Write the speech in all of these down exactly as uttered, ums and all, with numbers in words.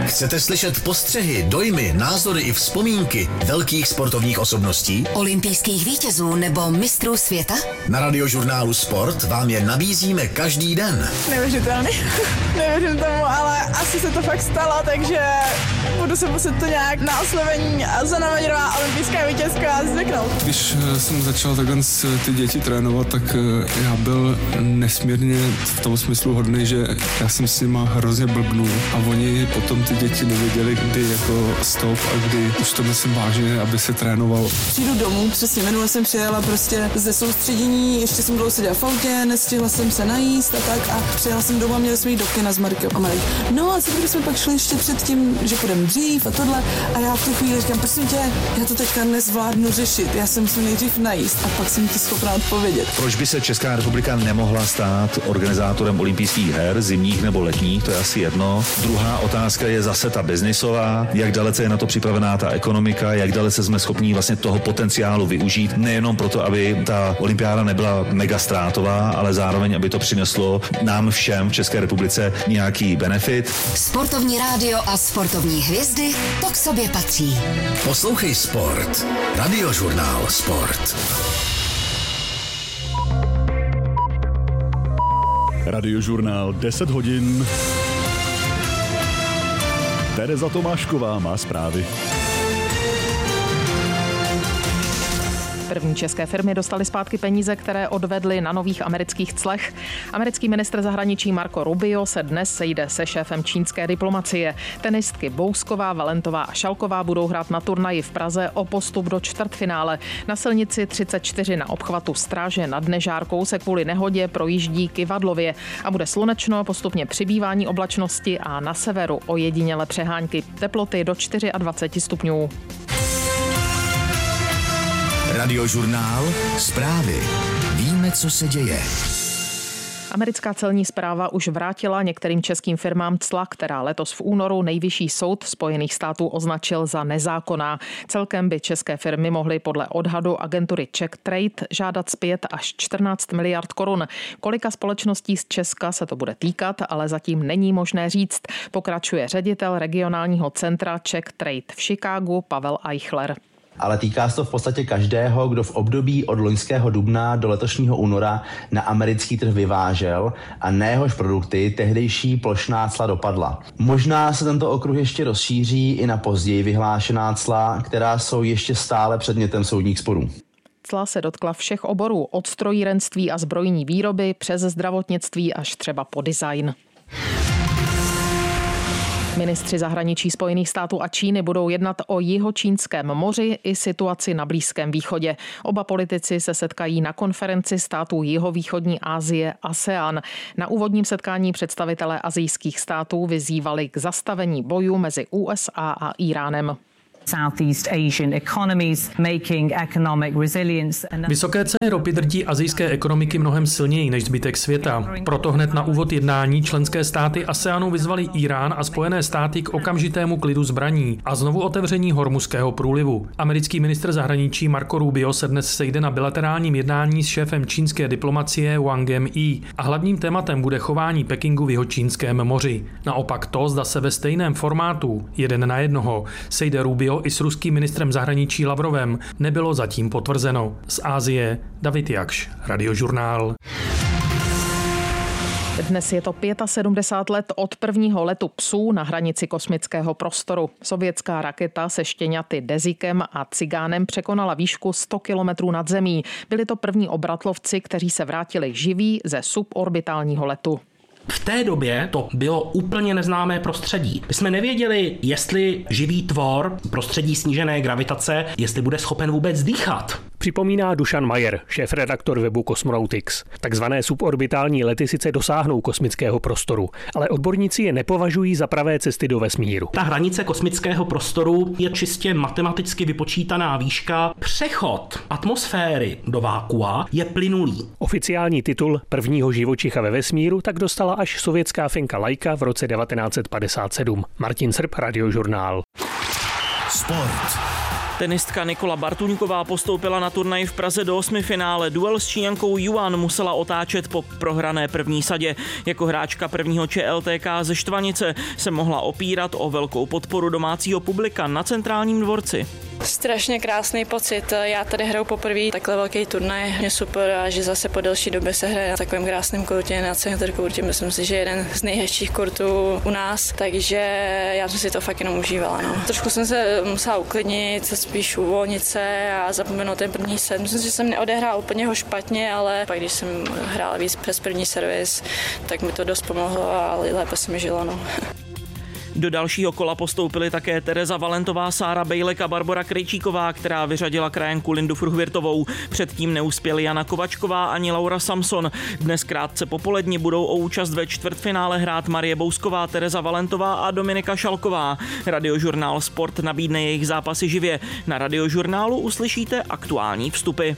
Chcete slyšet postřehy, dojmy, názory i vzpomínky velkých sportovních osobností? Olympijských vítězů nebo mistrů světa? Na Radiožurnálu Sport vám je nabízíme každý den. Neuvěřitelný. Nevěřím tomu, ale asi se to fakt stalo, takže budu se muset to nějak na oslovení Zanamadírová olympijská vítězka zvyknout. Když jsem začal takhle ty děti trénovat, tak já byl nesmírně v tom smyslu hodný, že já jsem s nima hrozně blbnul a oni potom ty děti nevěděli, kdy jako stop a kdy už to myslím vážně, aby se trénoval. Přijdu domů, přesně minule jsem přijela prostě ze soustředění, ještě jsem dlouho seděla v autě, nestihla jsem se najíst a tak a přijela jsem domů a měli jsme jít do kina s Markem a Marek. No a co když jsme pak šli ještě před tím, že půjdeme dřív a tohle a já v tu chvíli říkám, prosím tě, já to teďka nezvládnu řešit, já jsem se nejdřív najíst a pak jsem ti schopná odpovědět. Proč by se Česká republika nemohla stát organizátorem olympijských her, zimních nebo letních, to je asi jedno. Druhá otázka je zase ta biznisová, jak dalece je na to připravená ta ekonomika, jak dalece jsme schopní vlastně toho potenciálu využít, nejenom proto, aby ta olympiáda nebyla mega ztrátová, ale zároveň, aby to přineslo nám všem v České republice nějaký benefit. Sportovní rádio a sportovní hvězdy, to k sobě patří. Poslouchej Sport. Radiožurnál Sport. Radiožurnál deset hodin. Tereza Tomášková má zprávy. První české firmy dostaly zpátky peníze, které odvedly na nových amerických clech. Americký ministr zahraničí Marco Rubio se dnes sejde se šéfem čínské diplomacie. Tenistky Bousková, Valentová a Šalková budou hrát na turnaji v Praze o postup do čtvrtfinále. Na silnici třicet čtyři na obchvatu Stráže nad Nežárkou se kvůli nehodě projíždí kyvadlově a bude slunečno, postupně přibývání oblačnosti a na severu ojediněle přehánky. Teploty do dvacet čtyři stupňů. Radiožurnál Zprávy. Víme, co se děje. Americká celní správa už vrátila některým českým firmám cla, která letos v únoru nejvyšší soud Spojených států označil za nezákonná. Celkem by české firmy mohly podle odhadu agentury Czech Trade žádat zpět až čtrnáct miliard korun. Kolika společností z Česka se to bude týkat, ale zatím není možné říct, pokračuje ředitel regionálního centra Czech Trade v Chicagu Pavel Eichler. Ale týká se to v podstatě každého, kdo v období od loňského dubna do letošního února na americký trh vyvážel a na jehož produkty tehdejší plošná cla dopadla. Možná se tento okruh ještě rozšíří i na později vyhlášená cla, která jsou ještě stále předmětem soudních sporů. Cla se dotkla všech oborů, od strojírenství a zbrojní výroby přes zdravotnictví až třeba po design. Ministři zahraničí Spojených států a Číny budou jednat o jihočínském moři i situaci na Blízkém východě. Oba politici se setkají na konferenci států jihovýchodní Asie ASEAN. Na úvodním setkání představitelé asijských států vyzývali k zastavení bojů mezi U S A a Íránem. Southeast Asian economies making economic resilience. Vysoké ceny ropy drtí asijské ekonomiky mnohem silněji než zbytek světa. Proto hned na úvod jednání členské státy ASEANu vyzvali Írán a Spojené státy k okamžitému klidu zbraní a znovu otevření Hormuzského průlivu. Americký ministr zahraničí Marco Rubio se dnes sejde na bilaterálním jednání s šéfem čínské diplomacie Wangem Yi a hlavním tématem bude chování Pekingu v jihočínském moři. Naopak to, zda se ve stejném formátu, jeden na jednoho, sejde Rubio i s ruským ministrem zahraničí Lavrovem, nebylo zatím potvrzeno. Z Asie David Jakš, Radiožurnál. Dnes je to sedmdesát pět let od prvního letu psů na hranici kosmického prostoru. Sovětská raketa se štěňaty Dezikem a Cigánem překonala výšku sto kilometrů nad zemí. Byli to první obratlovci, kteří se vrátili živí ze suborbitálního letu. V té době to bylo úplně neznámé prostředí. My jsme nevěděli, jestli živý tvor prostředí snížené gravitace, jestli bude schopen vůbec dýchat. Připomíná Dušan Majer, šéfredaktor webu Cosmonautics. Takzvané suborbitální lety sice dosáhnou kosmického prostoru, ale odborníci je nepovažují za pravé cesty do vesmíru. Ta hranice kosmického prostoru je čistě matematicky vypočítaná výška. Přechod atmosféry do vákua je plynulý. Oficiální titul prvního živočicha ve vesmíru tak dostala až sovětská finka Laika v roce devatenáct set padesát sedm. Martin Srb, Radiožurnál. Sport. Tenistka Nikola Bartuňková postoupila na turnaj v Praze do osmifinále. Duel s Číňankou Yuan musela otáčet po prohrané první sadě. Jako hráčka prvního ČLTK ze Štvanice se mohla opírat o velkou podporu domácího publika na Centrálním dvorci. Strašně krásný pocit. Já tady hraju poprvé takhle velký turnaj. Je super a že zase po delší době se hraje na takovém krásném kurtě, na center kurtě. Myslím si, že je jeden z nejhezčích kurtů u nás, takže já jsem si to fakt jenom užívala. No. Trošku jsem se musela uklidnit, spíš uvolnit se a zapomenout ten první set. Myslím, že jsem neodehrála úplně ho špatně, ale pak když jsem hrála víc přes první servis, tak mi to dost pomohlo a lépe se mi žilo. No. Do dalšího kola postoupily také Tereza Valentová, Sára Bejlek a Barbora Krejčíková, která vyřadila krajanku Lindu Fruhvirtovou. Předtím neuspěly Jana Kovačková ani Laura Samson. Dnes krátce popoledni budou o účast ve čtvrtfinále hrát Marie Bousková, Tereza Valentová a Dominika Šalková. Radiožurnál Sport nabídne jejich zápasy živě. Na Radiožurnálu uslyšíte aktuální vstupy.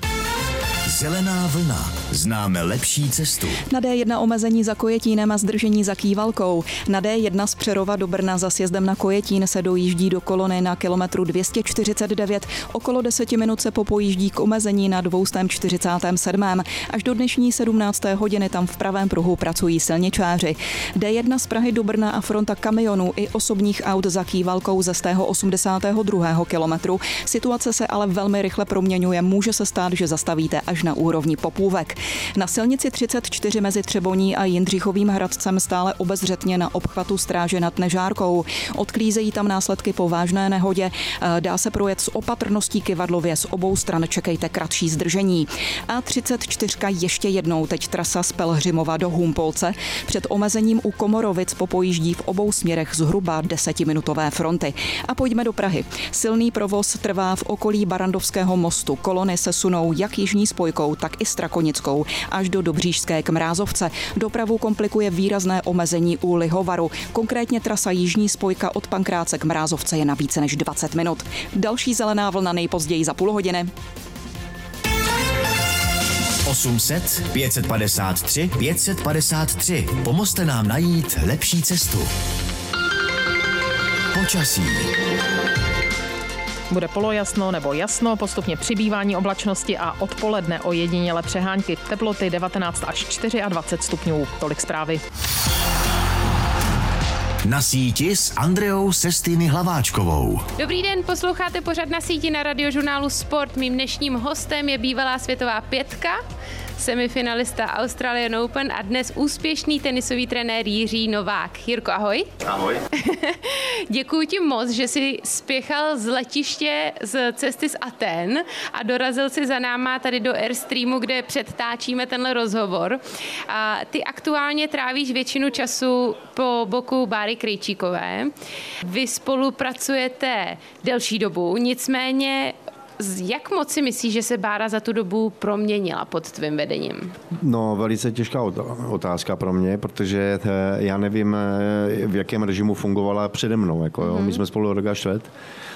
Zelená vlna. Známe lepší cestu. Na D jedna omezení za Kojetínem a zdržení za Kývalkou. Na D jedna z Přerova do Brna za sjezdem na Kojetín se dojíždí do kolony na kilometru dvě stě čtyřicet devět. Okolo deseti minut se popojíždí k omezení na dvě stě čtyřicet sedm. Až do dnešní sedmnácté hodiny tam v pravém pruhu pracují silničáři. D jedna z Prahy do Brna a fronta kamionů i osobních aut za Kývalkou ze sto osmdesátého druhého kilometru. Situace se ale velmi rychle proměňuje. Může se stát, že zastavíte až na úrovni Popůvek. Na silnici třicet čtyři mezi Třeboní a Jindřichovým Hradcem stále obezřetně na obchvatu Stráže nad Nežárkou. Odklízejí tam následky po vážné nehodě. Dá se projet s opatrností kyvadlově, z obou stran čekejte kratší zdržení. A třicet čtyři ještě jednou, teď trasa z Pelhřimova do Humpolce. Před omezením u Komorovic popojíždí v obou směrech zhruba desetiminutové fronty. A pojďme do Prahy. Silný provoz trvá v okolí Barandovského mostu. Kolony se sunou jak jižní spojkou, tak i Strakonickou až do Dobříšské k Mrázovce. Dopravu komplikuje výrazné omezení u Lihovaru. Konkrétně trasa jižní spojka od Pankráce k Mrázovce je na více než dvacet minut. Další zelená vlna nejpozději za půl hodiny. osm set, pět padesát tři, pět padesát tři. Pomozte nám najít lepší cestu. Počasí. Bude polojasno nebo jasno, postupně přibývání oblačnosti a odpoledne ojediněle přehánky. Teploty devatenáct až dvacet čtyři stupňů. Tolik zprávy. Na síti s Andreou Sestýny Hlaváčkovou. Dobrý den, posloucháte pořad Na síti na Radiožurnálu Sport. Mým dnešním hostem je bývalá světová pětka, semifinalista Australian Open a dnes úspěšný tenisový trenér Jiří Novák. Jirko, ahoj. Ahoj. Děkuji ti moc, že jsi spěchal z letiště z cesty z Aten a dorazil si za náma tady do Airstreamu, kde předtáčíme tenhle rozhovor. A ty aktuálně trávíš většinu času po boku Báry Krejčíkové. Vy spolupracujete delší dobu, nicméně jak moc si myslíš, že se Bára za tu dobu proměnila pod tvým vedením? No, velice těžká otázka pro mě, protože já nevím, v jakém režimu fungovala přede mnou. Jako, jo. Mm-hmm. My jsme spolu rok a čtvrt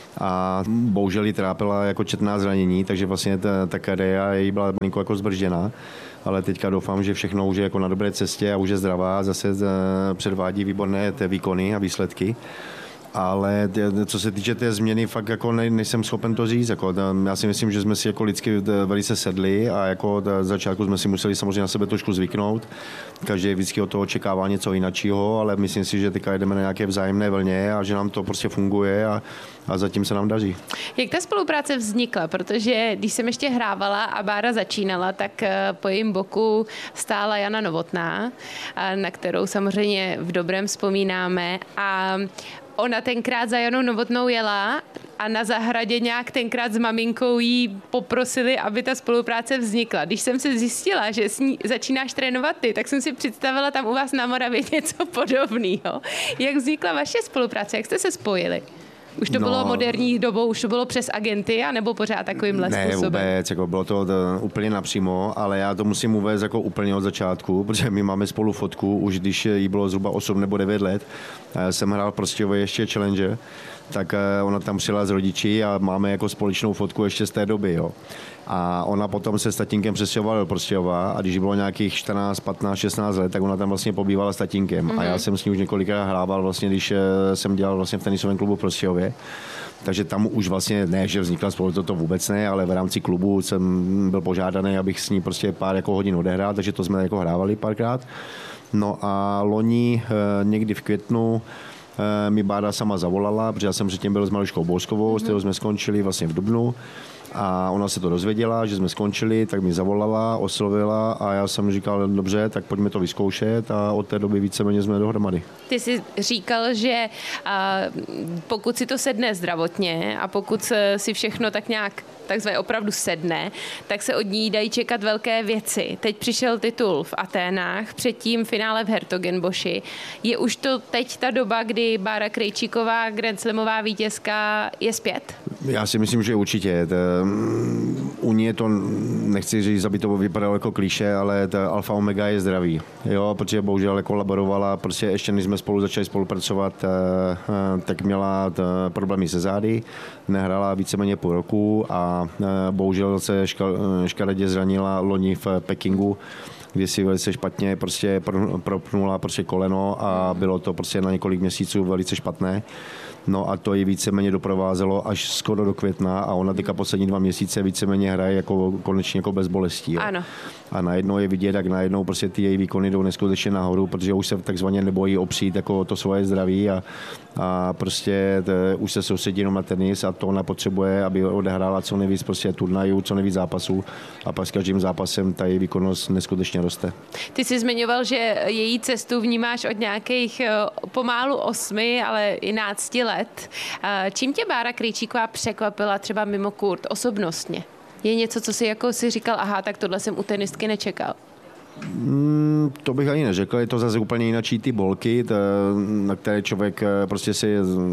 a bohužel jí trápila jako četná zranění, takže vlastně ta, ta kariéra jí byla malinko jako zbržděná. Ale teďka doufám, že všechno už je jako na dobré cestě a už je zdravá, zase předvádí výborné té výkony a výsledky. Ale co se týče té změny, fakt jako ne, nejsem schopen to říct. Jako, já si myslím, že jsme si jako lidsky velice sedli a jako z začátku jsme si museli samozřejmě na sebe trošku zvyknout. Každý vždycky od toho očekává něco jiného, ale myslím si, že teďka jdeme na nějaké vzájemné vlně a že nám to prostě funguje a, a zatím se nám daří. Jak ta spolupráce vznikla? Protože když jsem ještě hrávala a Bára začínala, tak po jejím boku stála Jana Novotná, na kterou samozřejmě v dobrém vzpomínáme, a ona tenkrát za Janou Novotnou jela a na zahradě nějak tenkrát s maminkou jí poprosili, aby ta spolupráce vznikla. Když jsem se zjistila, že s ní začínáš trénovat ty, tak jsem si představila tam u vás na Moravě něco podobného. Jak vznikla vaše spolupráce? Jak jste se spojili? Už to no, bylo moderní dobou, už to bylo přes agenty, anebo pořád takovýmhle ne, způsobem? Ne, vůbec, jako bylo to, to úplně napřímo, ale já to musím uvést jako úplně od začátku, protože my máme spolu fotku, už když jí bylo zhruba osm nebo devět let. Já jsem hrál prostě ještě Challenger, tak ona tam přijela s rodiči a máme jako společnou fotku ještě z té doby, jo. A ona potom se s tatínkem přestěhovala do Prostějova a když bylo nějakých čtrnáct, patnáct, šestnáct let, tak ona tam vlastně pobývala s tatínkem. Mm-hmm. A já jsem s ní už několikrát hrával, vlastně, když jsem dělal vlastně v tenisovém klubu v Prostějově. Praze. Takže tam už vlastně ne, že vznikla spolu, to vůbec ne, ale v rámci klubu jsem byl požádaný, abych s ní prostě pár jako hodin odehrál, takže to jsme jako hrávali párkrát. No a loni někdy v květnu mi Bára sama zavolala, protože já jsem předtím byl s Mališkou Bouskovou, mm-hmm. s kterou jsme skončili vlastně v dubnu. A ona se to dozvěděla, že jsme skončili, tak mi zavolala, oslovila a já jsem říkal, dobře, tak pojďme to vyzkoušet a od té doby víceméně jsme dohromady. Ty jsi říkal, že pokud si to sedne zdravotně a pokud si všechno tak nějak takzvaně opravdu sedne, tak se od ní dají čekat velké věci. Teď přišel titul v Aténách, předtím finále v Hertogenboši. Je už to teď ta doba, kdy Bára Krejčíková, Grand Slamová vítězka, je zpět? Já si myslím, že určitě. U ní je to, nechci říct, aby to vypadalo jako klišé, ale ta alfa omega je zdraví. Jo, protože bohužel kolaborovala, prostě ještě než jsme spolu začali spolupracovat, tak měla problémy se zády, nehrála víceméně půl roku a bohužel se škaredě zranila loni v Pekingu, kdy si velice špatně prostě propnula prostě koleno a bylo to prostě na několik měsíců velice špatné. No a to ji víceméně doprovázelo až skoro do května a ona teďka poslední dva měsíce víceméně hraje jako konečně jako bez bolestí. Jo. Ano. A najednou je vidět, jak najednou prostě ty její výkony jdou neskutečně nahoru, protože už se takzvaně nebojí opřít jako to svoje zdraví a, a prostě to, už se soustředí jenom na tenis a to ona potřebuje, aby odehrála co nejvíc prostě turnajů, co nejvíc zápasů a pak s každým zápasem ta její výkonnost neskutečně roste. Ty jsi zmiňoval, že její cestu vnímáš od nějakých pomálu osmi, ale i nácti let. Čím tě Bára Krejčíková překvapila třeba mimo kurt osobnostně? Je něco, co si jako si říkal, aha, tak tohle jsem u tenistky nečekal? Mm, to bych ani neřekl, je to zase úplně jináčí ty bolky, t, na které člověk prostě si,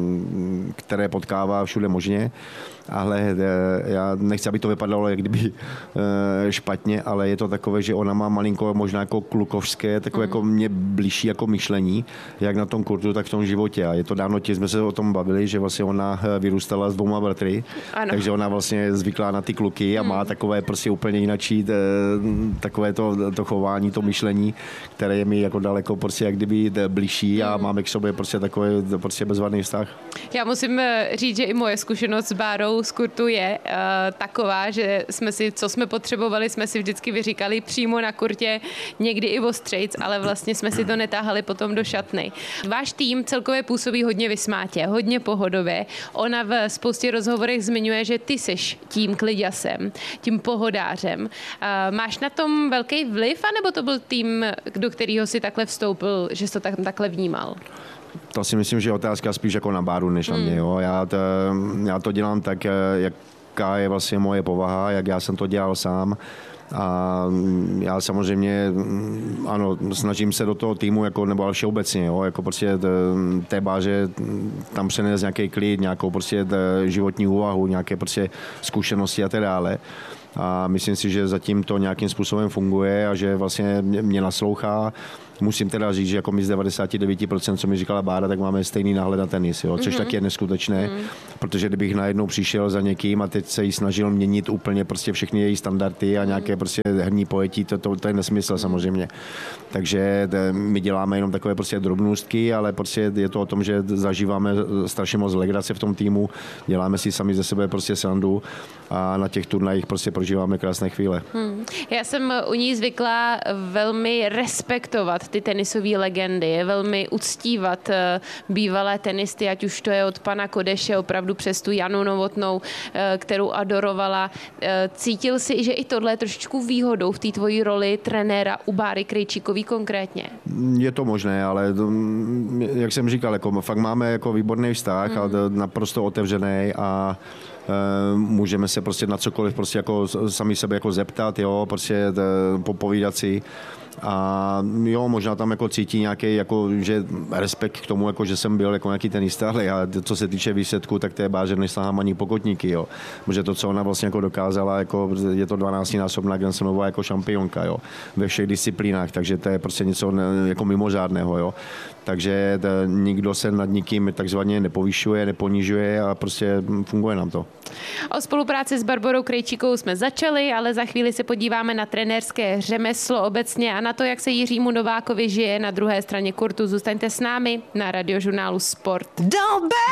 které potkává všude možně. Ale já nechci, aby to vypadalo jak kdyby špatně, ale je to takové, že ona má malinko možná jako klukovské, takové mm. jako mě blížší jako myšlení, jak na tom kurtu, tak v tom životě. A je to dávno, jsme se o tom bavili, že vlastně ona vyrůstala s dvouma bratry, ano. Takže ona vlastně je zvyklá na ty kluky a mm. má takové prostě úplně jináčí takové to, to chování, to myšlení, které je mi jako daleko prostě jak kdyby blížší a mm. máme k sobě prostě takový prostě bezvadný vztah. Já musím říct, že i moje zkušenost s Bárou z kurtu je uh, taková, že jsme si, co jsme potřebovali, jsme si vždycky vyříkali přímo na kurtě, někdy i ostřejc, ale vlastně jsme si to netáhali potom do šatny. Váš tým celkově působí hodně vysmátě, hodně pohodově. Ona v spoustě rozhovorech zmiňuje, že ty seš tím kliďasem, tím pohodářem. Uh, máš na tom velký vliv, anebo to byl tým, do kterého si takhle vstoupil, že jsi to tak, takhle vnímal? To si myslím, že je otázka spíš jako na Báru, než na mě. Jo. Já, to, já to dělám tak, jaká je vlastně moje povaha, jak já jsem to dělal sám. A já samozřejmě, ano, snažím se do toho týmu, jako, nebo ale všeobecně, jo, jako prostě té Báře tam přenést nějaký klid, nějakou prostě životní úvahu, nějaké prostě zkušenosti a tak dále. A myslím si, že zatím to nějakým způsobem funguje a že vlastně mě naslouchá. Musím teda říct, že jako my z devadesát devět procent, co mi říkala Bára, tak máme stejný náhled na tenis, jo, což mm-hmm. taky je neskutečné, mm. protože kdybych najednou přišel za někým a teď se jí snažil měnit úplně prostě všechny její standardy a nějaké prostě herní pojetí, to, to, to je nesmysl samozřejmě. Takže my děláme jenom takové prostě drobnůstky, ale prostě je to o tom, že zažíváme strašně moc legrace v tom týmu, děláme si sami ze sebe prostě srandu a na těch turnajích prostě prožíváme krásné chvíle. Hmm. Já jsem u ní zvykla velmi respektovat ty tenisové legendy, velmi uctívat bývalé tenisty, ať už to je od pana Kodeše opravdu přes tu Janu Novotnou, kterou adorovala. Cítil jsi, že i tohle je trošičku výhodou v té tvojí roli trenéra u Báry Krejčíkový konkrétně? Je to možné, ale to, jak jsem říkal, jako, fakt máme jako výborný vztah hmm. a naprosto otevřený a můžeme se prostě na cokoliv prostě jako sami sebe jako zeptat, jo, prostě popovídat si. A jo, možná tam jako cítí nějaký jako, že respekt k tomu, jako, že jsem byl jako nějaký tenista, ale já, co se týče výsledku, tak té Báře nesahám ani pokotníky, jo. Protože to, co ona vlastně jako dokázala, jako, je to dvanáctinásobná Grand Slamová jako šampionka, jo, ve všech disciplínách, takže to je prostě něco jako mimořádného, jo. Takže to, nikdo se nad nikým takzvaně nepovyšuje, neponižuje a prostě funguje nám to. O spolupráci s Barborou Krejčíkovou jsme začali, ale za chvíli se podíváme na trenérské řemeslo obecně a na to, jak se Jiřímu Novákovi žije na druhé straně kurtu. Zůstaňte s námi na Radiožurnálu Sport.